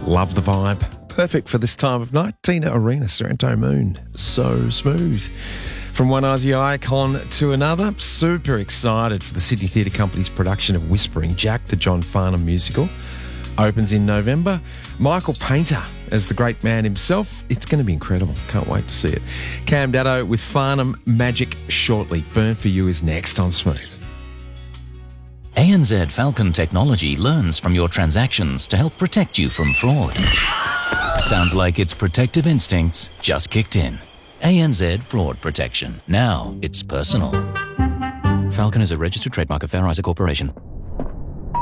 Love the vibe. Perfect for this time of night. Tina Arena, Sorrento Moon. So smooth. From one Aussie icon to another, super excited for the Sydney Theatre Company's production of Whispering Jack, the John Farnham musical. Opens in November. Michael Painter as the great man himself. It's going to be incredible. Can't wait to see it. Cam Datto with Farnham Magic shortly. Burn for You is next on Smooth. ANZ Falcon Technology learns from your transactions to help protect you from fraud. Sounds like its protective instincts just kicked in. ANZ Fraud Protection. Now it's personal. Falcon is a registered trademark of Fair Isaac Corporation.